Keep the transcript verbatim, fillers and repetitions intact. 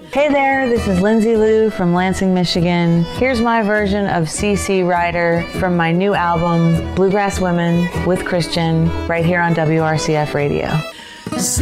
Hey there, this is Lindsay Lou from Lansing, Michigan. Here's my version of C C Rider from my new album, Bluegrass Women with Christian, right here on W R C F Radio.